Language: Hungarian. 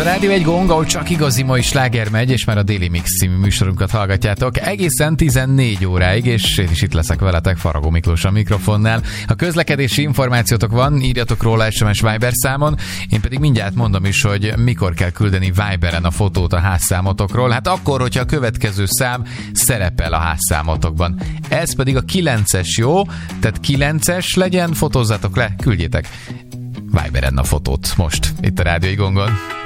a Rádió egy Gong, ahol csak igazi mai sláger megy, és már a Daily Mix című műsorunkat hallgatjátok egészen 14 óráig, és én is itt leszek veletek, Faragó Miklós a mikrofonnál. Ha közlekedési információtok van, írjatok róla SMS Viber számon, én pedig mindjárt mondom is, hogy mikor kell küldeni Viberen a fotót a házszámotokról. Hát akkor, hogyha a következő szám szerepel a házszámotokban. Ez pedig a 9-es, jó? Tehát 9-es legyen, fotózzátok le, küldjétek Viberen a fotót most, itt a Rádió egy Gongon.